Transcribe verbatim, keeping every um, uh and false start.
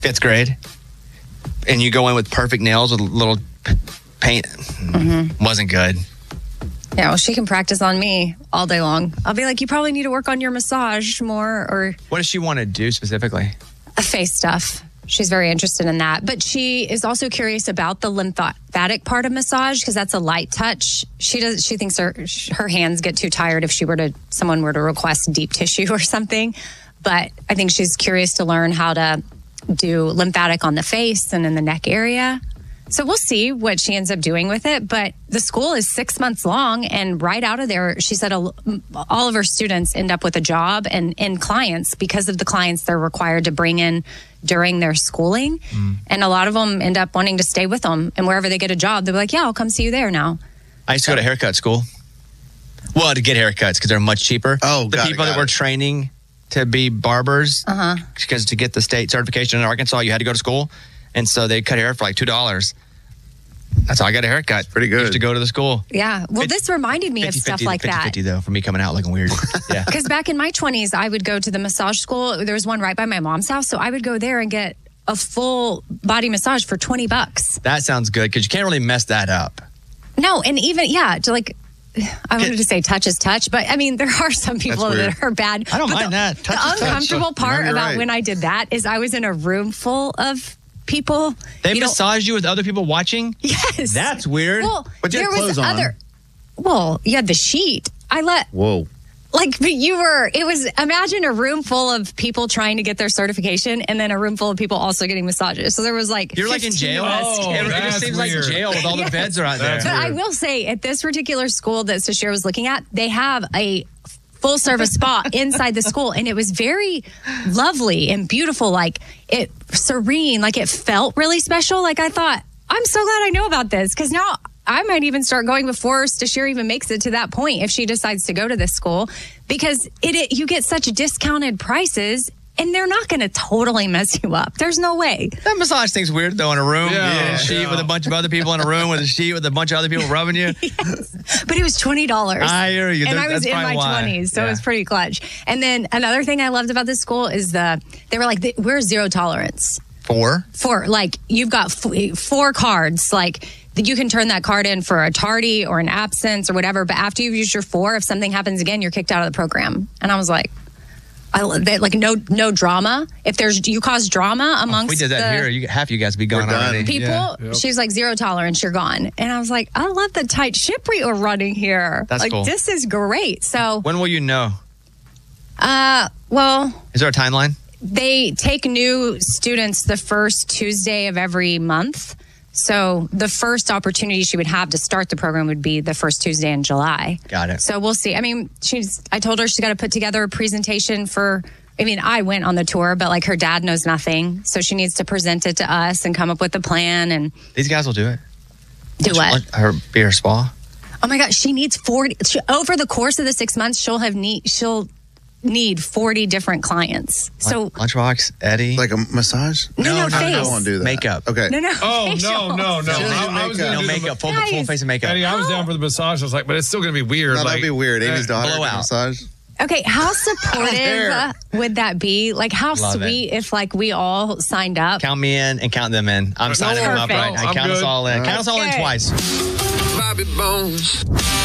fifth grade, and you go in with perfect nails with a little paint. Mm-hmm. Wasn't good. Yeah, well, she can practice on me all day long. I'll be like, you probably need to work on your massage more, or what does she want to do specifically? A face stuff. She's very interested in that. But she is also curious about the lymphatic part of massage because that's a light touch. She does. She thinks her her hands get too tired if she were to someone were to request deep tissue or something. But I think she's curious to learn how to do lymphatic on the face and in the neck area. So we'll see what she ends up doing with it. But the school is six months long. And right out of there, she said all of her students end up with a job and, and clients because of the clients they're required to bring in during their schooling. Mm. And a lot of them end up wanting to stay with them. And wherever they get a job, they'll be like, yeah, I'll come see you there now. I used to so. go to haircut school. Well, to get haircuts because they're much cheaper. Oh, The got people it, got that were it. training to be barbers, uh-huh. because to get the state certification in Arkansas, you had to go to school. And so they cut hair for like two dollars. That's how I got a haircut. Pretty good. Used to go to the school. Yeah. Well, this reminded me of stuff like that. fifty fifty though, for me coming out looking weird. Yeah. Because back in my twenties, I would go to the massage school. There was one right by my mom's house. So I would go there and get a full body massage for twenty bucks. That sounds good because you can't really mess that up. No. And even, yeah, to like, I wanted to say touch is touch, but I mean, there are some people that are bad. I don't but mind the, that. Touch the is touch. uncomfortable part No, about right. when I did that is I was in a room full of people. They you massage you with other people watching? Yes. That's weird. Well, But you there had clothes was on. other. Well, you had the sheet. I let. Whoa. Like, but you were, it was, imagine a room full of people trying to get their certification and then a room full of people also getting massages. So there was like, You're like in jail. Oh, it, it just that's seems weird. like jail with all the Yes. beds are out there. That's But weird. I will say, at this particular school that Sashir was looking at, they have a full service spa inside the school. And it was very lovely and beautiful, like it serene, like it felt really special. Like I thought, I'm so glad I know about this because now I might even start going before Stashir even makes it to that point if she decides to go to this school because it, it you get such discounted prices and they're not going to totally mess you up. There's no way. That massage thing's weird though in a room. Yeah, You get a sheet yeah. with a bunch of other people in a room with a sheet with a bunch of other people rubbing you. Yes. But it was twenty dollars. I hear you. And That- I was that's in probably my why. twenties, so Yeah. it was pretty clutch. And then another thing I loved about this school is the they were like, we're zero tolerance. Four? For like, you've got f- four cards, like you can turn that card in for a tardy or an absence or whatever. But after you've used your four, if something happens again, you're kicked out of the program. And I was like, I love that, like no no drama. If there's you cause drama amongst If we did that the here, you, half you guys would be gone We're done. already. people, Yeah, yep. she was like zero tolerance, you're gone. And I was like, I love the tight ship we are running here. That's like cool. this is great. So, When will you know? uh, well, Is there a timeline? they take new students the first Tuesday of every month. So the first opportunity she would have to start the program would be the first Tuesday in July. Got it. So we'll see. I mean, she's. I told her she's got to put together a presentation for. I mean, I went on the tour, but like her dad knows nothing, so she needs to present it to us and come up with a plan and These guys will do it. do what? Her be her spa. Oh my gosh, she needs forty. She, over the course of the six months, she'll have need. She'll need forty different clients. So Lunchbox, Eddie. Like a massage? No, no, I face. don't want to do that. Makeup. Okay. no, no. Oh, no, facials. no, no. She doesn't I, I was make gonna no do the- makeup, full, Guys. full face of makeup. Eddie, I was down for the massage. I was like, but it's still going to be weird. No, like, that'd be weird. Amy's daughter blow get a out. massage. Okay, how supportive care. would that be? Like, how Love sweet if like we all signed up? Count me in and count them in. I'm signing them up Perfect. right now. I'm Count us good. all in. Count us all in Okay. twice. Bobby Bones.